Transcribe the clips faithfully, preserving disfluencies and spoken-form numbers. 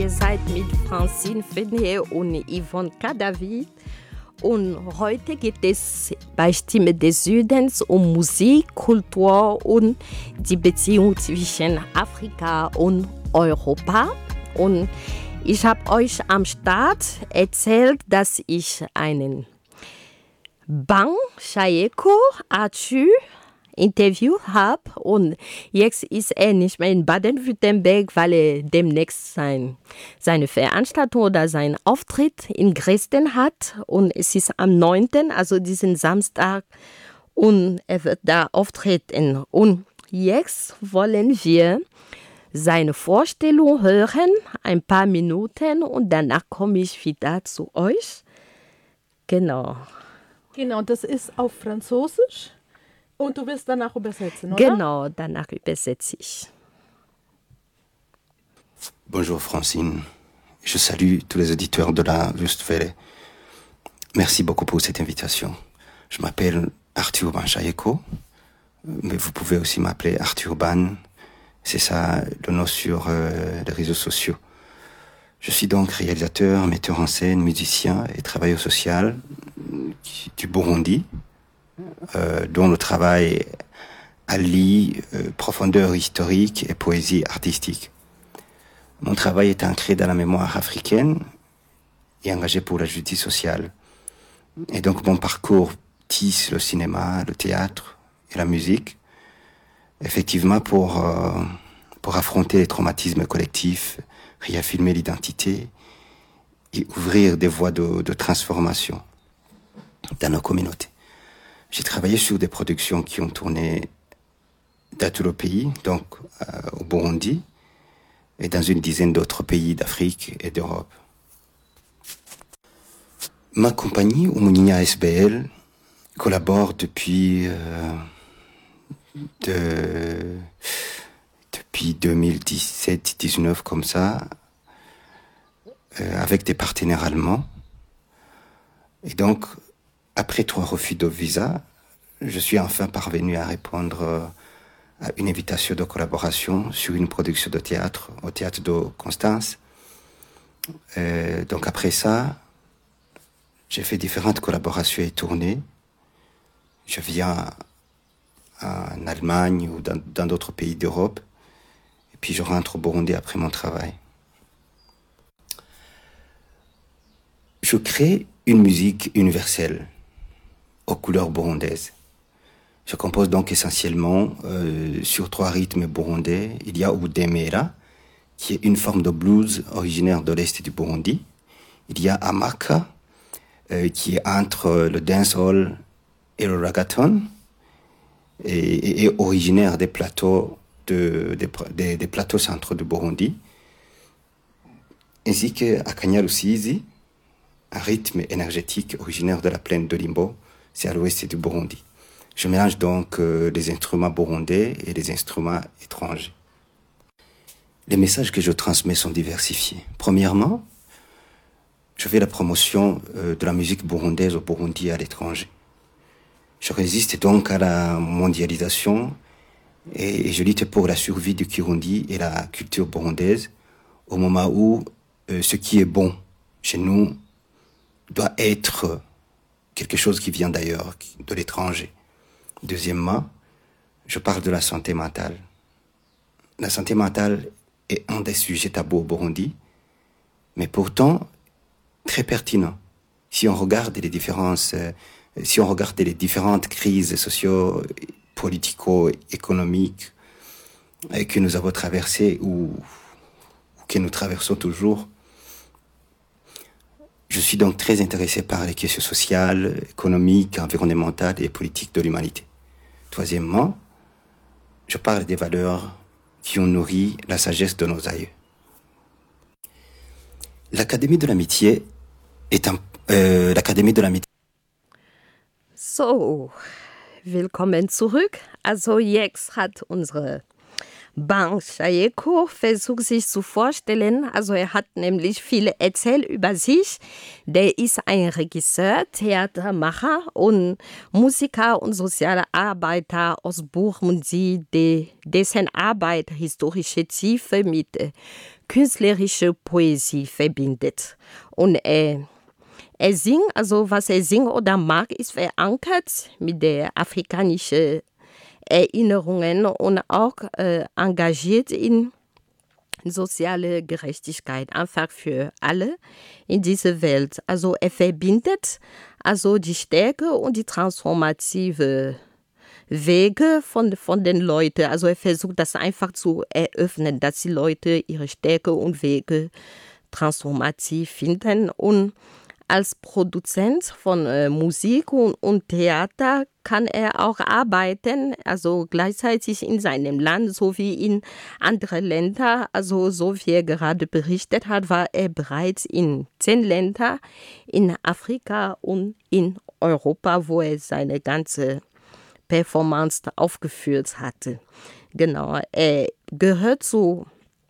Ihr seid mit Francine Fenier und Yvonne Kadavi. Und heute geht es bei Stimme des Südens um Musik, Kultur und die Beziehung zwischen Afrika und Europa. Und ich habe euch am Start erzählt, dass ich einen Bang Shayeko Arthur Interview habe. Und jetzt ist er nicht mehr in Baden-Württemberg, weil er demnächst sein, seine Veranstaltung oder seinen Auftritt in Dresden hat. Und es ist am neunten, also diesen Samstag. Und er wird da auftreten. Und jetzt wollen wir seine Vorstellung hören, ein paar Minuten. Und danach komme ich wieder zu euch. Genau. Genau, das ist auf Französisch. Und du wirst danach übersetzen, oder? Genau, danach übersetze ich. Bonjour Francine, je salue tous les auditeurs de la Wüstwelle. Merci beaucoup pour cette invitation. Je m'appelle Arthur Ban-Shayeko, mais vous pouvez aussi m'appeler Arthur Ban. C'est ça le nom sur euh, les réseaux sociaux. Je suis donc réalisateur, metteur en scène, musicien et travailleur social du Burundi, euh, dont le travail allie euh, profondeur historique et poésie artistique. Mon travail est ancré dans la mémoire africaine et engagé pour la justice sociale. Et donc mon parcours tisse le cinéma, le théâtre et la musique, effectivement pour, euh, pour affronter les traumatismes collectifs, réaffirmer l'identité et ouvrir des voies de, de transformation dans nos communautés. J'ai travaillé sur des productions qui ont tourné dans tout le pays, donc euh, au Burundi, et dans une dizaine d'autres pays d'Afrique et d'Europe. Ma compagnie, Oumouninia S B L, collabore depuis, euh, de, depuis deux mille dix-sept dix-neuf comme ça, euh, avec des partenaires allemands. Et donc, après trois refus de visa, je suis enfin parvenu à répondre à une invitation de collaboration sur une production de théâtre au théâtre de Constance. Euh, donc après ça, j'ai fait différentes collaborations et tournées. Je viens en Allemagne ou dans, dans d'autres pays d'Europe. Et puis je rentre au Burundi après mon travail. Je crée une musique universelle aux couleurs burundaises. Je compose donc essentiellement euh, sur trois rythmes burundais. Il y a Udemera, qui est une forme de blues originaire de l'est du Burundi. Il y a Amaka, euh, qui est entre le dancehall et le reggaeton, et, et, et originaire des plateaux, de, des, des, des plateaux centraux du Burundi. Ainsi que Akanya Rusizi, un rythme énergétique originaire de la plaine de Limbo, c'est à l'ouest du Burundi. Je mélange donc euh, des instruments burundais et des instruments étrangers. Les messages que je transmets sont diversifiés. Premièrement, je fais la promotion euh, de la musique burundaise au Burundi et à l'étranger. Je résiste donc à la mondialisation et, et je lutte pour la survie du Kirundi et la culture burundaise au moment où euh, ce qui est bon chez nous doit être quelque chose qui vient d'ailleurs, de l'étranger. Deuxièmement, je parle de la santé mentale. La santé mentale est un des sujets tabous au Burundi, mais pourtant très pertinent. Si on regarde les différences, euh, si on regarde les différentes crises socio, politico-économiques euh, que nous avons traversées ou, ou que nous traversons toujours, je suis donc très intéressé par les questions sociales, économiques, environnementales et politiques de l'humanité. Troisièmement, je parle des valeurs qui ont nourri la sagesse de nos aïeux. L'Académie de l'amitié est un, euh, l'Académie de l'amitié. So, willkommen zurück. Also jetzt hat unsere Bang Shayeko versucht sich zu vorstellen, also er hat nämlich viel erzählt über sich. Der ist ein Regisseur, Theatermacher und Musiker und sozialer Arbeiter aus Burundi, de, dessen Arbeit historische Tiefe mit künstlerische Poesie verbindet. Und er, er singt, also was er singt oder mag, ist verankert mit der afrikanischen Erinnerungen und auch äh, engagiert in soziale Gerechtigkeit, einfach für alle in dieser Welt. Also er verbindet also die Stärke und die transformative Wege von, von den Leuten. Also er versucht das einfach zu eröffnen, dass die Leute ihre Stärke und Wege transformativ finden. Und als Produzent von äh, Musik und, und Theater kann er auch arbeiten, also gleichzeitig in seinem Land sowie in anderen Ländern. Also so wie er gerade berichtet hat, war er bereits in zehn Ländern in Afrika und in Europa, wo er seine ganze Performance aufgeführt hatte. Genau, er gehört zu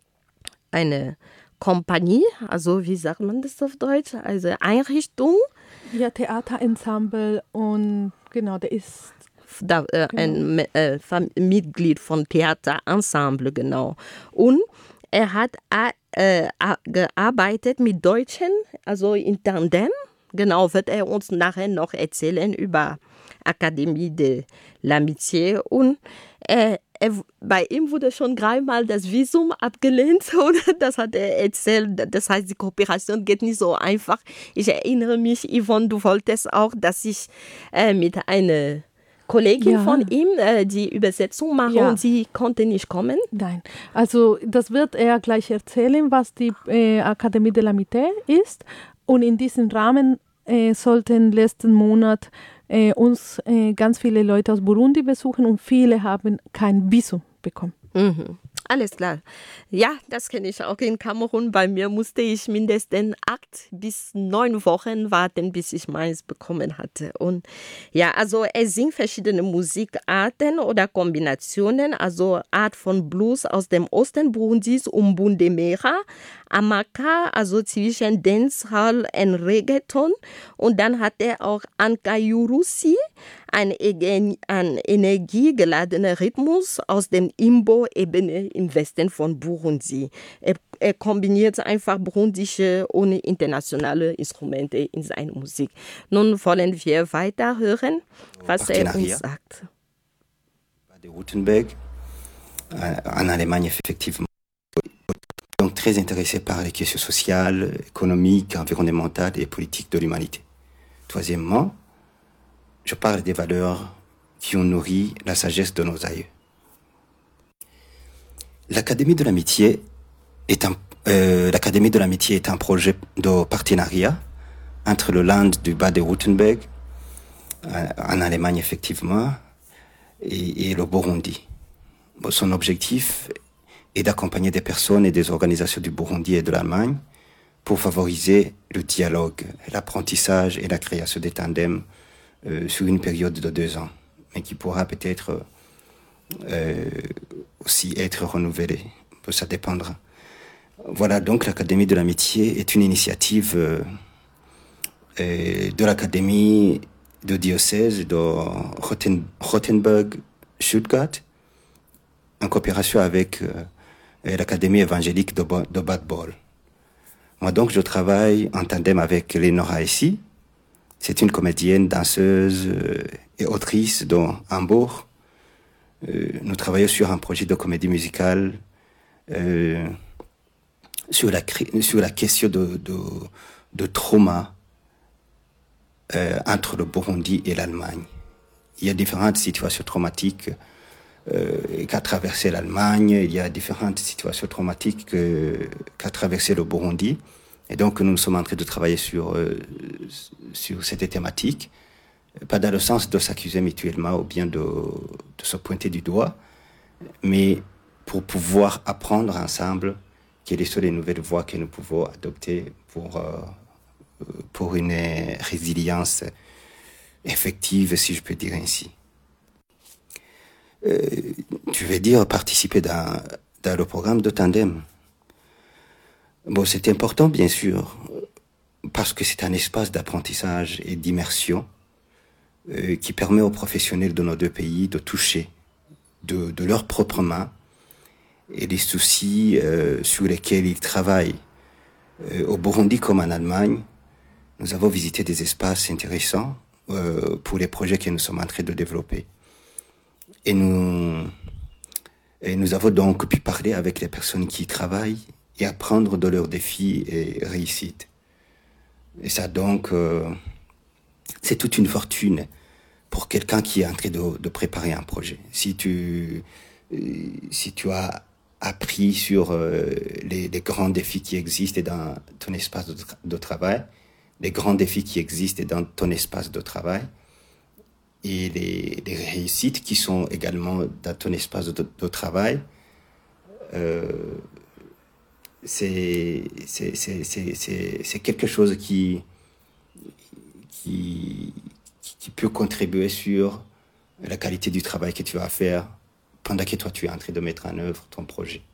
einer Kompanie, also wie sagt man das auf Deutsch, also Einrichtung. Ja, Theaterensemble und genau, der ist da, äh, genau. ein äh, Mitglied von Theaterensemble, genau. Und er hat äh, gearbeitet mit Deutschen, also in Tandem. Genau, wird er uns nachher noch erzählen über Akademie de l'Amitié. Und äh, er, bei ihm wurde schon dreimal das Visum abgelehnt. Und das hat er erzählt. Das heißt, die Kooperation geht nicht so einfach. Ich erinnere mich, Yvonne, du wolltest auch, dass ich äh, mit einer Kollegin ja. von ihm äh, die Übersetzung mache ja. und sie konnte nicht kommen. Nein, also das wird er gleich erzählen, was die äh, Akademie de l'Amitié ist. Und in diesem Rahmen äh, sollten letzten Monat äh, uns äh, ganz viele Leute aus Burundi besuchen und viele haben kein Visum bekommen. Mhm. Alles klar. Ja, das kenne ich auch in Kamerun. Bei mir musste ich mindestens acht bis neun Wochen warten, bis ich meins bekommen hatte. Und ja, also er singt verschiedene Musikarten oder Kombinationen, also Art von Blues aus dem Osten Burundis, Umbundemera, Amaka, also zwischen Dancehall und Reggaeton. Und dann hat er auch Ankayurusi, ein, ein energiegeladener Rhythmus aus dem Imbo-Ebene im Westen von Burundi. Er, er kombiniert einfach burundische und internationale Instrumente in seiner Musik. Nun wollen wir weiter hören, was er uns sagt. De Rutenberg, en Allemagne effectivement. Donc très intéressé par les questions sociales, économiques, environnementales et politiques de l'humanité. Troisièmement, je parle des valeurs qui ont nourri la sagesse de nos aïeux. L'Académie de l'Amitié est un, euh, l'Académie de l'Amitié est un projet de partenariat entre le Land du Bade-Württemberg, en Allemagne effectivement, et, et le Burundi. Son objectif est d'accompagner des personnes et des organisations du Burundi et de l'Allemagne pour favoriser le dialogue, l'apprentissage et la création des tandems euh, sur une période de deux ans, mais qui pourra peut-être euh, aussi être renouvelé. Ça dépendra. Voilà, donc l'Académie de l'Amitié est une initiative euh, euh, de l'Académie de diocèse de Roten, Rothenburg-Stuttgart, en coopération avec euh, l'Académie évangélique de, de Bad Bol. Moi donc je travaille en tandem avec Lénora Essi. C'est une comédienne, danseuse euh, et autrice de Hambourg. Euh, nous travaillons sur un projet de comédie musicale euh, sur, la, sur la question de, de, de trauma euh, entre le Burundi et l'Allemagne. Il y a différentes situations traumatiques euh, qu'a traversé l'Allemagne, il y a différentes situations traumatiques que, qu'a traversé le Burundi. Et donc nous sommes en train de travailler sur, euh, sur cette thématique, pas dans le sens de s'accuser mutuellement ou bien de, de se pointer du doigt, mais pour pouvoir apprendre ensemble quelles sont les nouvelles voies que nous pouvons adopter pour, euh, pour une résilience effective, si je peux dire ainsi. Euh, tu veux dire participer dans, dans le programme de tandem. Bon, c'est important, bien sûr, parce que c'est un espace d'apprentissage et d'immersion euh, qui permet aux professionnels de nos deux pays de toucher de, de leurs propres mains et les soucis euh, sur lesquels ils travaillent. Euh, au Burundi comme en Allemagne, nous avons visité des espaces intéressants euh, pour les projets que nous sommes en train de développer. Et nous, et nous avons donc pu parler avec les personnes qui y travaillent et apprendre de leurs défis et réussites. Et ça donc, euh, c'est toute une fortune pour quelqu'un qui est en train de, de préparer un projet. Si tu, euh, si tu as appris sur euh, les, les grands défis qui existent dans ton espace de, tra- de travail, les grands défis qui existent dans ton espace de travail, et les, les réussites qui sont également dans ton espace de, de travail, euh, c'est, c'est, c'est, c'est, c'est, c'est quelque chose qui, qui, qui peut contribuer sur la qualité du travail que tu vas faire pendant que toi tu es en train de mettre en œuvre ton projet.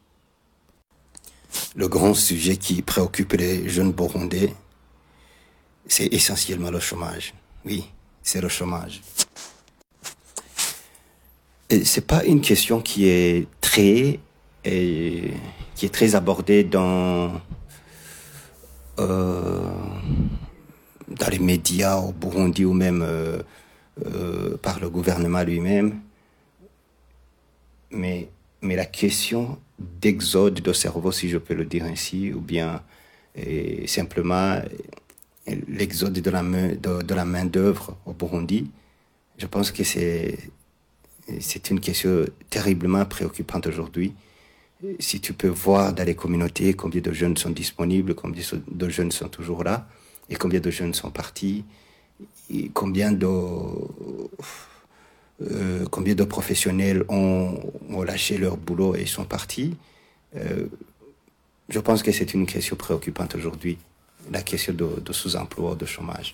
Le grand sujet qui préoccupe les jeunes Burundais, c'est essentiellement le chômage. Oui, c'est le chômage. Et c'est pas une question qui est très, et, qui est très abordée dans, euh, dans les médias au Burundi ou même euh, euh, par le gouvernement lui-même. Mais, mais la question d'exode de cerveau, si je peux le dire ainsi, ou bien et simplement l'exode de la main, de, de la main d'œuvre au Burundi, je pense que c'est, c'est une question terriblement préoccupante aujourd'hui. Si tu peux voir dans les communautés combien de jeunes sont disponibles, combien de jeunes sont toujours là, et combien de jeunes sont partis, et combien de... Euh, combien de professionnels ont, ont lâché leur boulot et sont partis. Euh, je pense que c'est une question préoccupante aujourd'hui, la question de, de sous-emploi, de chômage.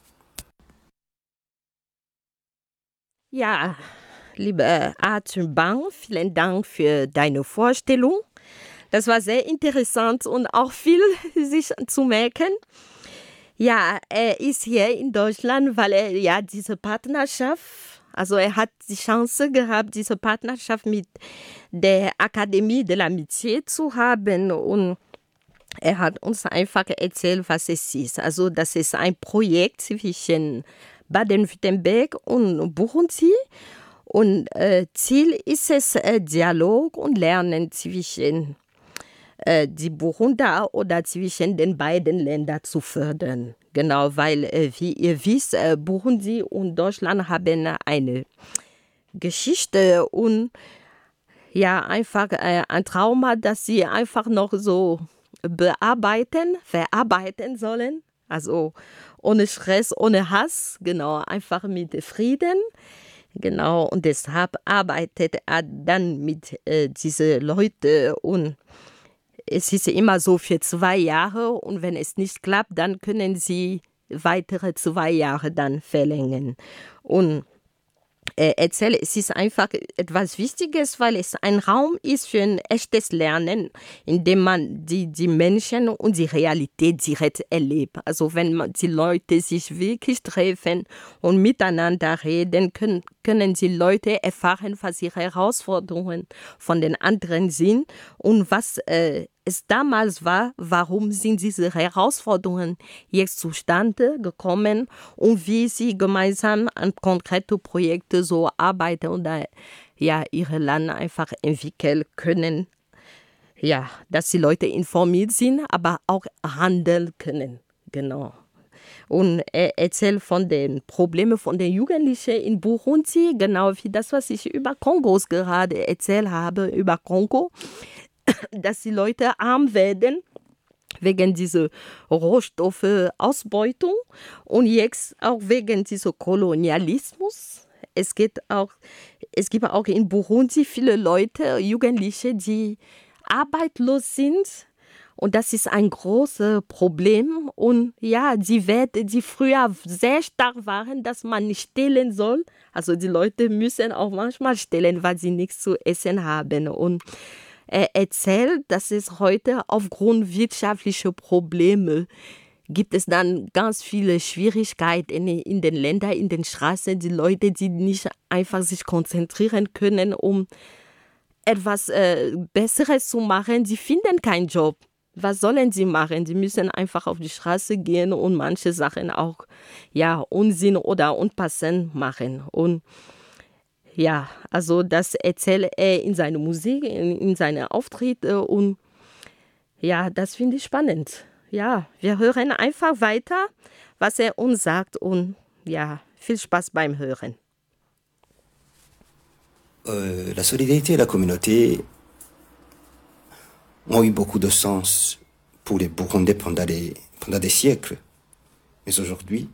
Ja, liebe Arthur Bang, vielen Dank für deine Vorstellung. Das war sehr interessant und auch viel sich zu merken. Ja, er ist hier in Deutschland, weil er ja diese Partnerschaft, also er hat die Chance gehabt, diese Partnerschaft mit der Akademie de l'Amitié zu haben und er hat uns einfach erzählt, was es ist. Also das ist ein Projekt zwischen Baden-Württemberg und Burundi und äh, Ziel ist es, äh, Dialog und Lernen zwischen äh, die Burunder oder zwischen den beiden Ländern zu fördern. Genau, weil, äh, wie ihr wisst, äh, Burundi und Deutschland haben eine Geschichte und ja, einfach äh, ein Trauma, das sie einfach noch so bearbeiten, verarbeiten sollen. Also ohne Stress, ohne Hass, genau, einfach mit Frieden. Genau, und deshalb arbeitet er dann mit äh, diesen Leuten und es ist immer so für zwei Jahre und wenn es nicht klappt, dann können sie weitere zwei Jahre dann verlängern. Und äh, erzähle, es ist einfach etwas Wichtiges, weil es ein Raum ist für ein echtes Lernen, in dem man die, die Menschen und die Realität direkt erlebt. Also wenn man, die Leute sich wirklich treffen und miteinander reden, können, können die Leute erfahren, was ihre Herausforderungen von den anderen sind und was äh, es damals war, warum sind diese Herausforderungen jetzt zustande gekommen und wie sie gemeinsam an konkrete Projekte so arbeiten und da, ja, ihre Land einfach entwickeln können. Ja, dass die Leute informiert sind, aber auch handeln können. Genau. Und er erzählt von den Problemen von den Jugendlichen in Burundi, genau wie das, was ich über Kongos gerade erzählt habe, über Kongo, dass die Leute arm werden wegen dieser Rohstoffausbeutung und jetzt auch wegen dieser Kolonialismus. Es gibt auch, es gibt auch in Burundi viele Leute, Jugendliche, die arbeitslos sind. Und das ist ein großes Problem. Und ja, die Werte, die früher sehr stark waren, dass man nicht stehlen soll. Also die Leute müssen auch manchmal stehlen, weil sie nichts zu essen haben. Und er erzählt, dass es heute aufgrund wirtschaftlicher Probleme gibt es dann ganz viele Schwierigkeiten in, in den Ländern, in den Straßen. Die Leute, die nicht einfach sich konzentrieren können, um etwas äh, Besseres zu machen, die finden keinen Job. Was sollen sie machen? Die müssen einfach auf die Straße gehen und manche Sachen auch ja, Unsinn oder unpassend machen. Und ja, also das erzählt er in seiner Musik, in, in seinen Auftritten und ja, das finde ich spannend. Ja, wir hören einfach weiter, was er uns sagt und ja, viel Spaß beim Hören. Euh, la solidarité et la communauté ont eu beaucoup de sens pour les Burundais pendant des, pendant des siècles. Mais aujourd'hui,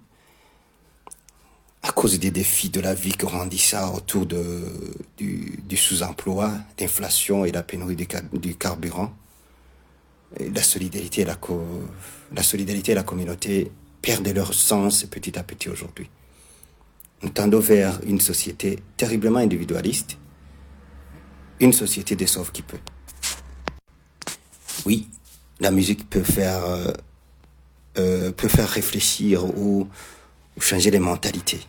à cause des défis de la vie grandissant autour de, du, du sous-emploi, l'inflation et la pénurie du, du carburant, et la, solidarité et la, co, la solidarité et la communauté perdent leur sens petit à petit aujourd'hui. Nous tendons vers une société terriblement individualiste, une société des sauves qui peut. Oui, la musique peut faire, euh, euh, peut faire réfléchir ou, ou changer les mentalités.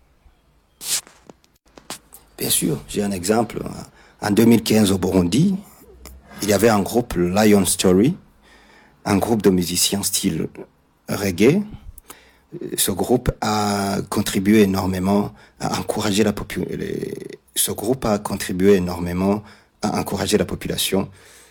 Bien sûr, j'ai un exemple. En deux mille quinze au Burundi, il y avait un groupe Lion Story, un groupe de musiciens style reggae. Ce groupe a contribué énormément à encourager la population. Ce groupe a contribué énormément à encourager la population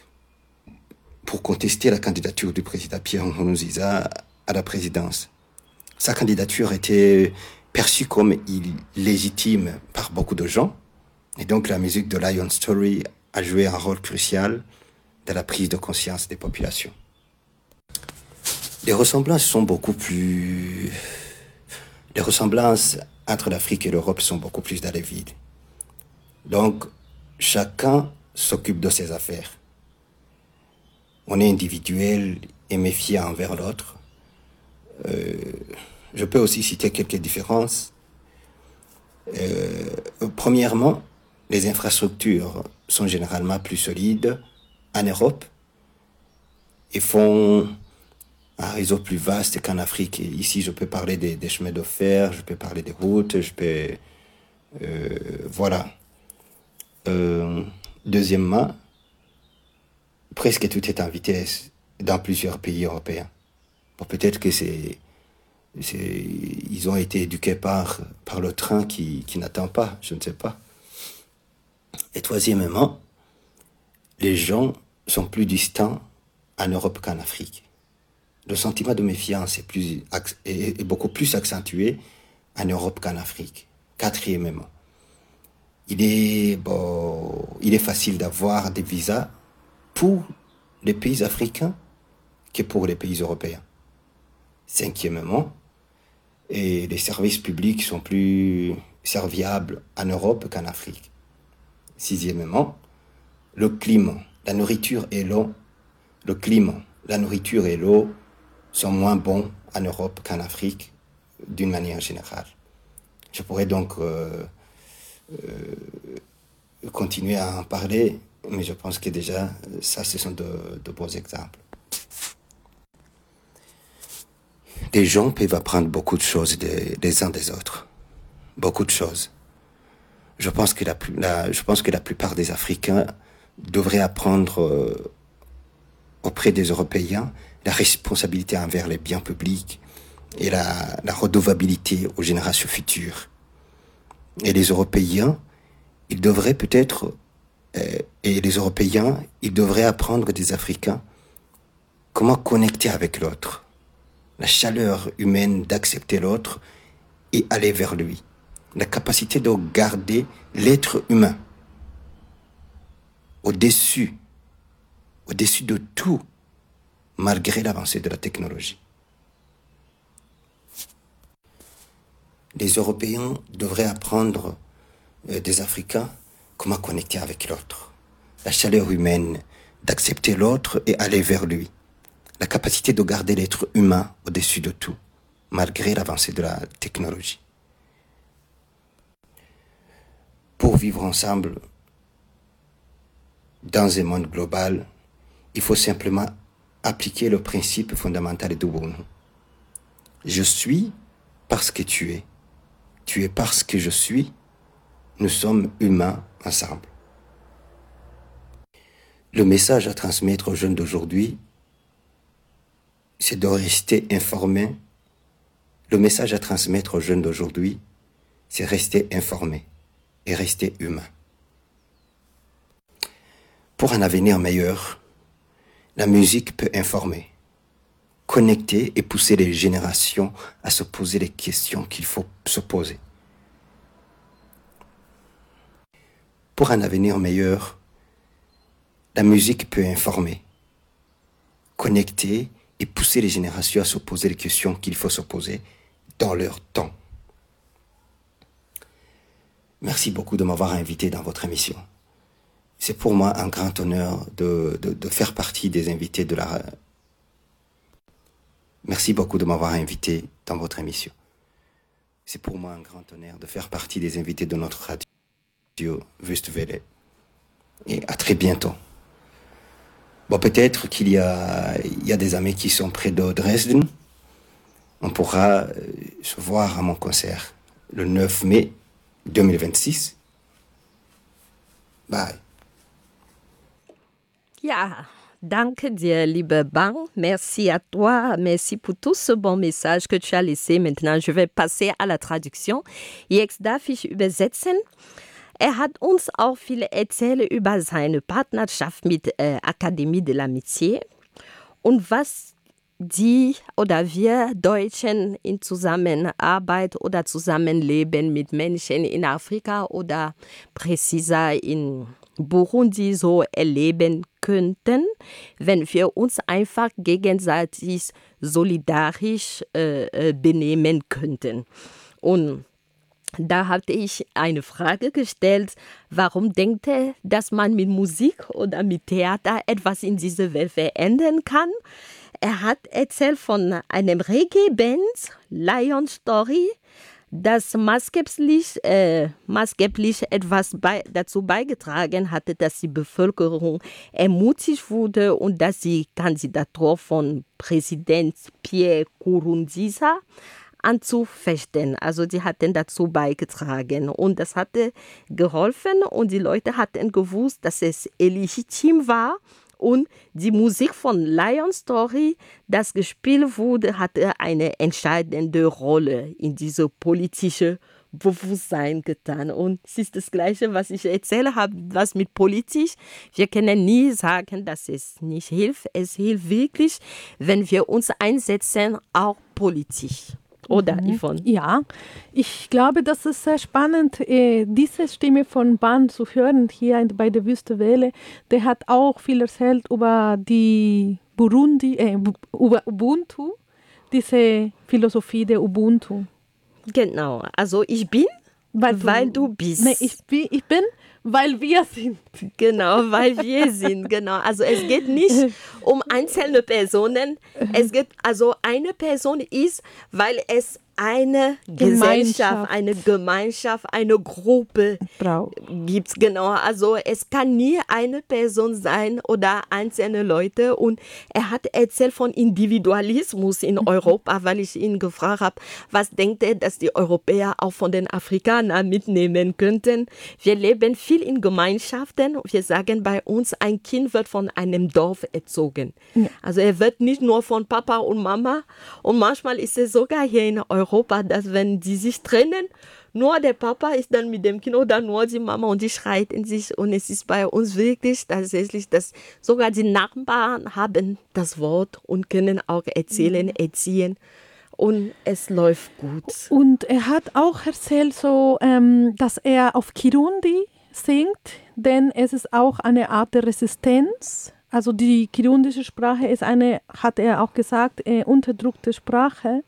pour contester la candidature du président Pierre Nkurunziza à la présidence. Sa candidature était perçue comme illégitime par beaucoup de gens, et donc la musique de Lion Story a joué un rôle crucial dans la prise de conscience des populations. Les ressemblances sont beaucoup plus... Les ressemblances entre l'Afrique et l'Europe sont beaucoup plus dans les villes. Donc, chacun s'occupe de ses affaires. On est individuel et méfiant envers l'autre. Euh, je peux aussi citer quelques différences. Euh, premièrement, les infrastructures sont généralement plus solides en Europe et font un réseau plus vaste qu'en Afrique. Et ici, je peux parler des, des chemins de fer, je peux parler des routes, je peux... Euh, voilà. Euh, deuxièmement, presque tout est en vitesse dans plusieurs pays européens. Bon, peut-être que c'est, c'est, ils ont été éduqués par, par le train qui, qui n'attend pas, je ne sais pas. Et troisièmement, les gens sont plus distants en Europe qu'en Afrique. Le sentiment de méfiance est, plus, est, est beaucoup plus accentué en Europe qu'en Afrique. Quatrièmement, il est, bon, il est facile d'avoir des visas pour les pays africains que pour les pays européens. Cinquièmement, et les services publics sont plus serviables en Europe qu'en Afrique. Sixièmement, le climat, la nourriture et l'eau, le climat, la nourriture et l'eau sont moins bons en Europe qu'en Afrique, d'une manière générale. Je pourrais donc euh, euh, continuer à en parler, mais je pense que déjà, ça, ce sont de, de bons exemples. Les gens peuvent apprendre beaucoup de choses des, des uns des autres. Beaucoup de choses. Je pense que la, la, je pense que la plupart des Africains devraient apprendre euh, auprès des Européens la responsabilité envers les biens publics et la, la redevabilité aux générations futures. Et les Européens, ils devraient peut-être, euh, et les Européens, ils devraient apprendre des Africains comment connecter avec l'autre, la chaleur humaine d'accepter l'autre et aller vers lui, la capacité de garder l'être humain au-dessus, au-dessus de tout, malgré l'avancée de la technologie. Les Européens devraient apprendre euh, des Africains comment connecter avec l'autre, la chaleur humaine d'accepter l'autre et aller vers lui, la capacité de garder l'être humain au-dessus de tout, malgré l'avancée de la technologie. Pour vivre ensemble dans un monde global, il faut simplement appliquer le principe fondamental de Ubuntu. Je suis parce que tu es. Tu es parce que je suis. Nous sommes humains ensemble. Le message à transmettre aux jeunes d'aujourd'hui, c'est de rester informés. Le message à transmettre aux jeunes d'aujourd'hui, c'est rester informés et rester humain. Pour un avenir meilleur, la musique peut informer, connecter et pousser les générations à se poser les questions qu'il faut se poser. Pour un avenir meilleur, la musique peut informer, connecter et pousser les générations à se poser les questions qu'il faut se poser dans leur temps. Merci beaucoup de m'avoir invité dans votre émission. C'est pour moi un grand honneur de, de, de faire partie des invités de la... Merci beaucoup de m'avoir invité dans votre émission. C'est pour moi un grand honneur de faire partie des invités de notre radio Wüstewelle. Et à très bientôt. Bon, peut-être qu'il y a, il y a des amis qui sont près de Dresden. On pourra se voir à mon concert le neuf mai deux mille vingt-six. Bye. Ja, danke dir, liebe Bang. Merci à toi. Merci pour tout ce bon message que tu as laissé. Maintenant, je vais passer à la traduction. Jetzt darf ich übersetzen. Er hat uns auch viel erzählt über seine Partnerschaft mit äh, Akademie de l'Amitié und was die oder wir Deutschen in Zusammenarbeit oder Zusammenleben mit Menschen in Afrika oder präziser in Burundi so erleben könnten, wenn wir uns einfach gegenseitig solidarisch äh, benehmen könnten. Und da hatte ich eine Frage gestellt, warum denkt er, dass man mit Musik oder mit Theater etwas in dieser Welt verändern kann? Er hat erzählt von einem Reggae-Band, Lion Story, das maßgeblich, äh, maßgeblich etwas bei, dazu beigetragen hatte, dass die Bevölkerung ermutigt wurde und dass die Kandidatur von Präsident Pierre Nkurunziza anzufechten. Also die hatten dazu beigetragen und das hatte geholfen und die Leute hatten gewusst, dass es illegitim war und die Musik von Lion Story, das gespielt wurde, hatte eine entscheidende Rolle in diese politische Bewusstsein getan. Und es ist das Gleiche, was ich erzählt habe, was mit politisch. Wir können nie sagen, dass es nicht hilft. Es hilft wirklich, wenn wir uns einsetzen, auch politisch. Oder, mhm. Yvonne? Ja, ich glaube, das ist sehr spannend, äh, diese Stimme von Ban zu hören hier bei der Wüstewelle. Der hat auch viel erzählt über die Burundi, äh, über Ubuntu, diese Philosophie der Ubuntu. Genau, also ich bin, weil du, weil du bist. Nee, ich bin, ich bin, weil wir sind. Genau, weil wir sind, genau. Also es geht nicht um einzelne Personen. Es geht, also eine Person ist, weil es eine Gesellschaft, eine Gemeinschaft, eine Gruppe gibt. Genau, also es kann nie eine Person sein oder einzelne Leute. Und er hat erzählt von Individualismus in Europa, weil ich ihn gefragt habe, was denkt er, dass die Europäer auch von den Afrikanern mitnehmen könnten. Wir leben viel in Gemeinschaften. Wir sagen bei uns, ein Kind wird von einem Dorf erzogen. Ja. Also er wird nicht nur von Papa und Mama. Und manchmal ist es sogar hier in Europa, Europa, dass wenn die sich trennen, nur der Papa ist dann mit dem Kind oder nur die Mama und die streiten sich. Und es ist bei uns wirklich tatsächlich, dass sogar die Nachbarn haben das Wort und können auch erzählen, erziehen. Und es läuft gut. Und er hat auch erzählt, so, ähm, dass er auf Kirundi singt, denn es ist auch eine Art der Resistenz. Also die kirundische Sprache ist eine, hat er auch gesagt, äh, unterdrückte Sprache.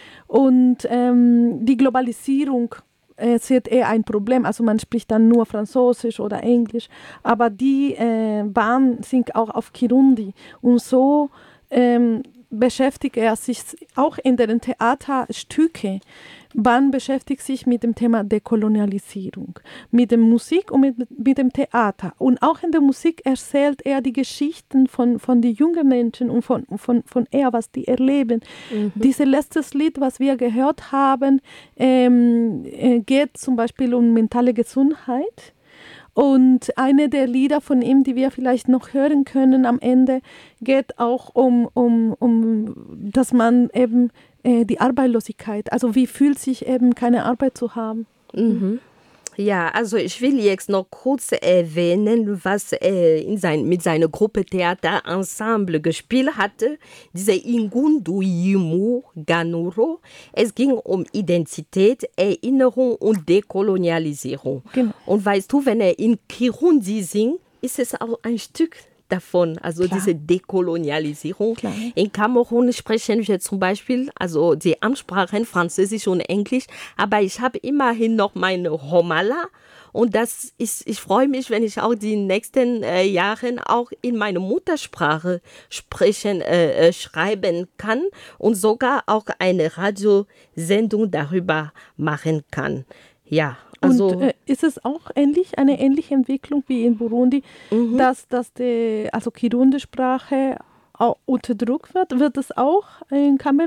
Und ähm, die Globalisierung äh, ist eher ein Problem. Also man spricht dann nur Französisch oder Englisch. Aber die äh, Bahn singt auch auf Kirundi. Und so ähm, beschäftigt er sich auch in den Theaterstücken. Ban beschäftigt sich mit dem Thema Dekolonialisierung, mit der Musik und mit, mit dem Theater. Und auch in der Musik erzählt er die Geschichten von, von den jungen Menschen und von, von, von er, was die erleben. Mhm. Dieses letzte Lied, was wir gehört haben, ähm, geht zum Beispiel um mentale Gesundheit. Und eine der Lieder von ihm, die wir vielleicht noch hören können am Ende, geht auch um, um, um dass man eben äh, die Arbeitslosigkeit, also wie fühlt sich eben keine Arbeit zu haben. Mhm. Ja, also ich will jetzt noch kurz erwähnen, was er in sein, mit seiner Gruppe Theater Ensemble gespielt hatte, diese Ingundu Yimu Ganuro. Es ging um Identität, Erinnerung und Dekolonialisierung. Genau. Und weißt du, wenn er in Kirundi singt, ist es auch ein Stück davon, also Klar. diese Dekolonialisierung. Klar. In Kamerun sprechen wir zum Beispiel, also die Amtssprachen Französisch und Englisch, aber ich habe immerhin noch meine Homala und das ist, ich freue mich, wenn ich auch die nächsten äh, Jahren auch in meiner Muttersprache sprechen, äh, äh, schreiben kann und sogar auch eine Radiosendung darüber machen kann. Ja. Also, und äh, ist es auch ähnlich, eine ähnliche Entwicklung wie in Burundi, mhm. dass, dass die also Kirundi-Sprache unterdrückt wird? Wird es auch in Kamerun